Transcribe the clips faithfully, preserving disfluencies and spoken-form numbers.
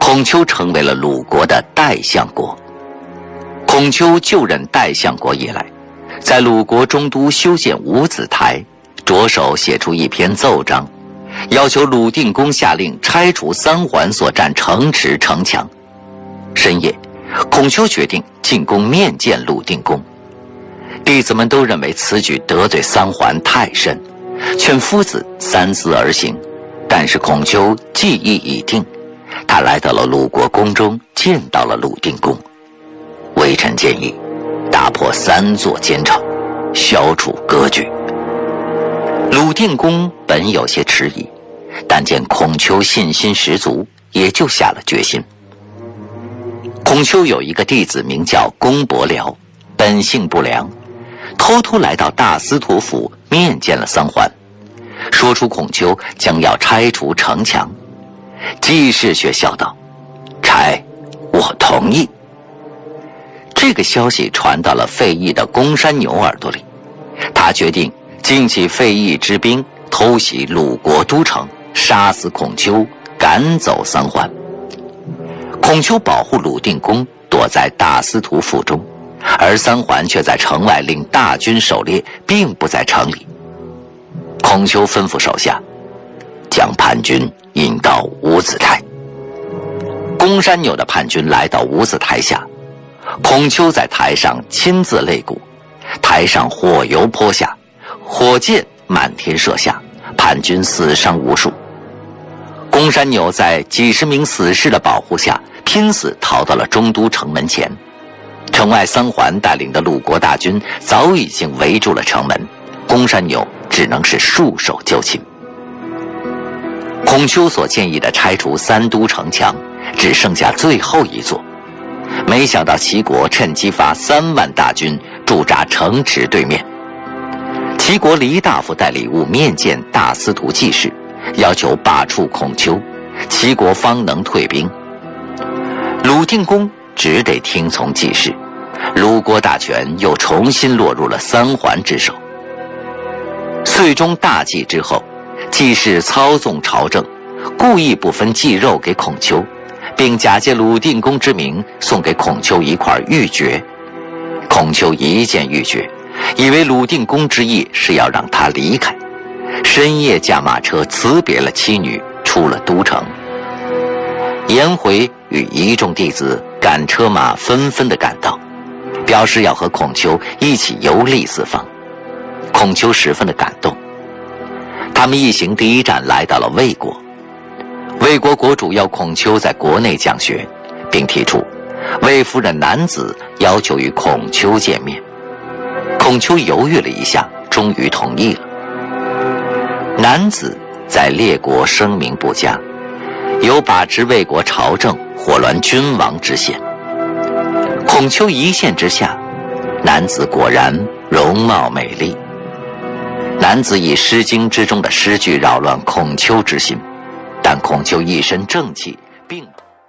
孔丘成为了鲁国的代相国。孔丘就任代相国以来，在鲁国中都修建五子台，着手写出一篇奏章，要求鲁定公下令拆除三桓所占城池城墙。深夜，孔丘决定进宫面见鲁定公。弟子们都认为此举得罪三桓太甚，劝夫子三思而行。但是孔丘计议已定，他来到了鲁国宫中，见到了鲁定公。微臣建议打破三座奸朝，消除割据。鲁定公本有些迟疑，但见孔丘信心十足，也就下了决心。孔丘有一个弟子名叫公伯僚，本性不良，偷偷来到大司徒府面见了三桓，说出孔丘将要拆除城墙。季氏却笑道：“拆，我同意。”这个消息传到了费祎的公山牛耳朵里，他决定尽起费祎之兵，偷袭鲁国都城，杀死孔丘，赶走三桓。孔丘保护鲁定公躲在大司徒府中，而三桓却在城外领大军狩猎，并不在城里。孔丘吩咐手下将叛军引到五子台。公山扭的叛军来到五子台下，孔丘在台上亲自擂鼓，台上火油泼下，火箭满天射下，叛军死伤无数。公山扭在几十名死士的保护下，拼死逃到了中都城门前。城外三桓带领的鲁国大军早已经围住了城门，公山扭只能是束手就擒。孔丘所建议的拆除三都城墙只剩下最后一座，没想到齐国趁机发三万大军驻扎城池对面。齐国黎大夫带礼物面见大司徒季氏，要求罢黜孔丘，齐国方能退兵。鲁定公只得听从季氏，鲁国大权又重新落入了三桓之手。岁中大祭之后，季氏操纵朝政，故意不分祭肉给孔丘，并假借鲁定公之名送给孔丘一块玉珏。孔丘一见玉珏，以为鲁定公之意是要让他离开，深夜驾马车辞别了妻女，出了都城。颜回与一众弟子赶车马纷纷地赶到，表示要和孔丘一起游历四方。孔丘十分的感动。他们一行第一站来到了魏国，魏国国主要孔丘在国内讲学，并提出魏夫人南子要求与孔丘见面。孔丘犹豫了一下，终于同意了。南子在列国声名不佳，有把持魏国朝政、火栾君王之嫌。孔丘一见之下，南子果然容貌美丽。南子以《诗经》之中的诗句扰乱孔丘之心，但孔丘一身正气，并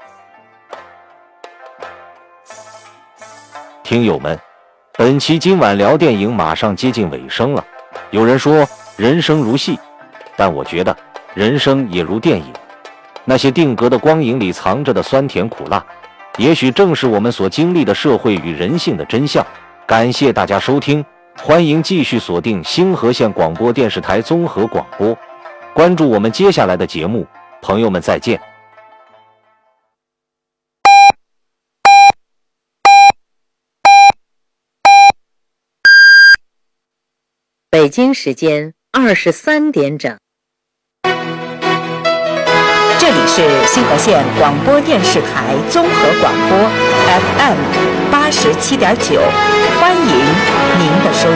听友们，本期今晚聊电影马上接近尾声了。有人说人生如戏，但我觉得人生也如电影，那些定格的光影里藏着的酸甜苦辣，也许正是我们所经历的社会与人性的真相。感谢大家收听，欢迎继续锁定星河县广播电视台综合广播，关注我们接下来的节目。朋友们再见。 北京时间二十三点整。 这里是星河县广播电视台综合广播 F M 八十七点九，欢迎您的收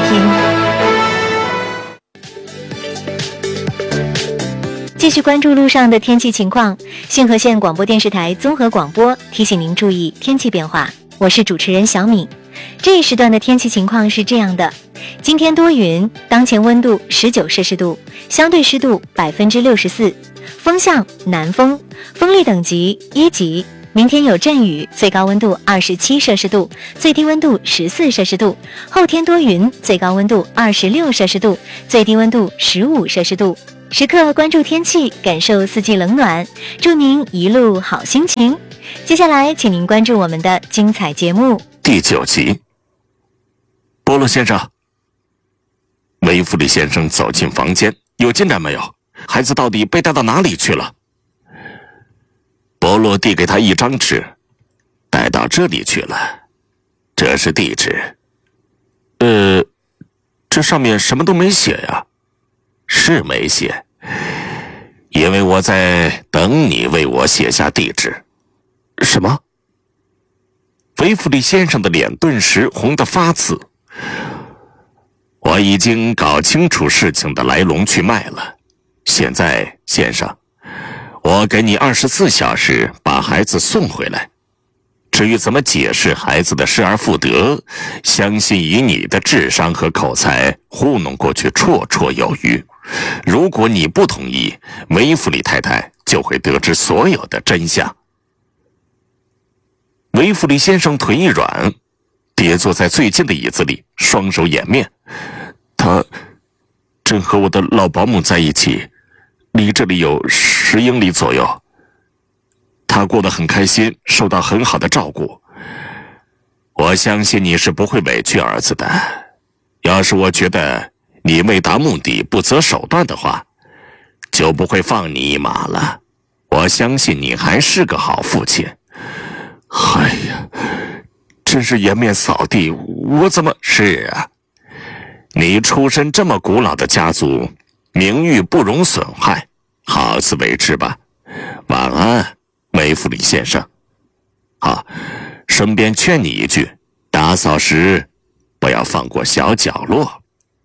听。 继续关注路上的天气情况，星河县广播电视台综合广播提醒您注意天气变化。我是主持人小敏。这一时段的天气情况是这样的：今天多云，当前温度十九摄氏度，相对湿度百分之六十四，风向南风，风力等级一级。明天有阵雨，最高温度二十七摄氏度，最低温度十四摄氏度。后天多云，最高温度二十六摄氏度，最低温度十五摄氏度。时刻关注天气，感受四季冷暖，祝您一路好心情。 接下来，请您关注我们的精彩节目。 第九集，波洛先生。维弗里先生走进房间，有进展没有？孩子到底被带到哪里去了？波洛递给他一张纸，带到这里去了，这是地址。呃，这上面什么都没写呀？是没写，因为我在等你为我写下地址。什么？维弗里先生的脸顿时红得发紫。我已经搞清楚事情的来龙去脉了，现在，先生，我给你二十四小时把孩子送回来。至于怎么解释孩子的失而复得，相信以你的智商和口才糊弄过去绰绰有余。如果你不同意，维弗里太太就会得知所有的真相。维弗里先生腿一软，跌坐在最近的椅子里，双手掩面。他正和我的老保姆在一起，离这里有十英里左右。他过得很开心，受到很好的照顾。我相信你是不会委屈儿子的。要是我觉得你为达目的不择手段的话，就不会放你一马了。我相信你还是个好父亲。哎呀，真是颜面扫地，我怎么……是啊，你出身这么古老的家族，名誉不容损害，好自为之吧。晚安，维弗里先生。好，顺便劝你一句，打扫时不要放过小角落。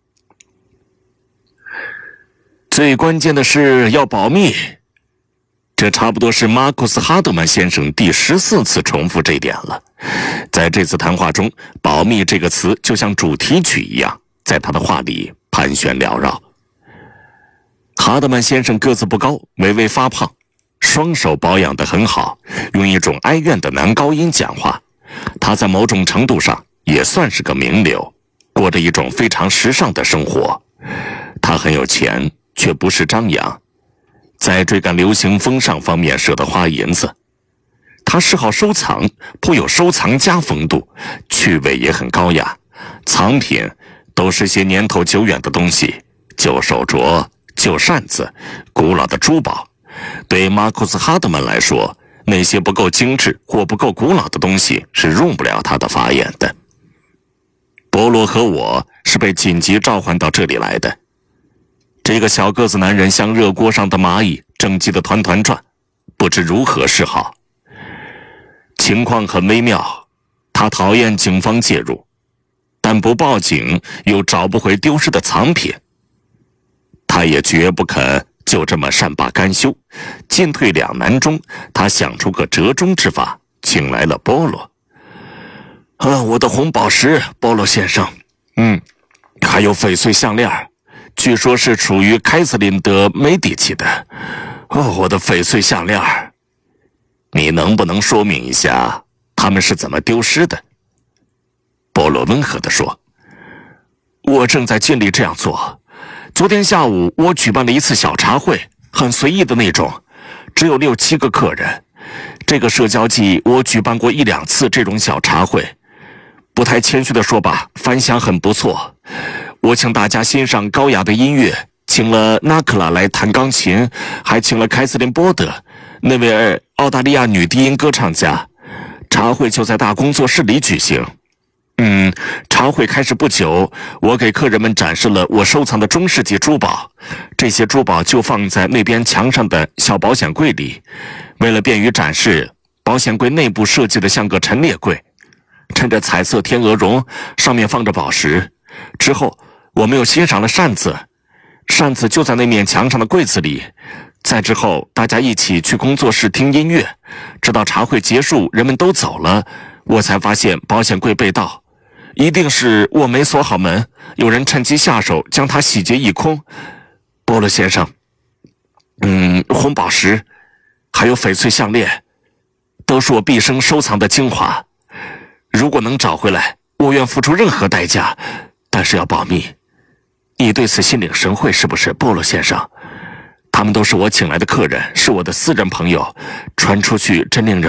最关键的是要保密。这差不多是马库斯·哈德曼先生第十四次重复这点了。在这次谈话中，保密这个词就像主题曲一样，在他的话里盘旋缭绕。哈德曼先生个子不高，微微发胖，双手保养得很好，用一种哀怨的男高音讲话。他在某种程度上也算是个名流，过着一种非常时尚的生活。他很有钱，却不是张扬，在追赶流行风尚方面舍得花银子。他嗜好收藏，颇有收藏家风度，趣味也很高雅。藏品都是些年头久远的东西，旧手镯、旧扇子、古老的珠宝。对马库斯·哈德曼来说，那些不够精致或不够古老的东西是入不了他的法眼的。波罗和我是被紧急召唤到这里来的。这个小个子男人像热锅上的蚂蚁，正急得团团转，不知如何是好。情况很微妙，他讨厌警方介入，但不报警又找不回丢失的藏品。他也绝不肯就这么善罢甘休，进退两难中，他想出个折中之法，请来了波罗。啊，我的红宝石，波罗先生。嗯，还有翡翠项链，据说是属于凯瑟琳德·梅迪奇的。哦，我的翡翠项链，你能不能说明一下他们是怎么丢失的？波罗温和地说。我正在尽力这样做。昨天下午我举办了一次小茶会，很随意的那种，只有六七个客人。这个社交季我举办过一两次这种小茶会，不太谦虚地说吧，反响很不错。我请大家欣赏高雅的音乐，请了纳克拉来弹钢琴，还请了凯瑟琳·波德，那位澳大利亚女低音歌唱家。茶会就在大工作室里举行。嗯，茶会开始不久，我给客人们展示了我收藏的中世纪珠宝，这些珠宝就放在那边墙上的小保险柜里。为了便于展示，保险柜内部设计的像个陈列柜，衬着彩色天鹅绒，上面放着宝石。之后我们又欣赏了扇子，扇子就在那面墙上的柜子里。再之后大家一起去工作室听音乐，直到茶会结束，人们都走了，我才发现保险柜被盗。一定是我没锁好门，有人趁机下手将它洗劫一空。波罗先生，嗯，红宝石还有翡翠项链都是我毕生收藏的精华，如果能找回来，我愿付出任何代价，但是要保密。你对此心领神会是不是，波罗先生？他们都是我请来的客人，是我的私人朋友，传出去真令人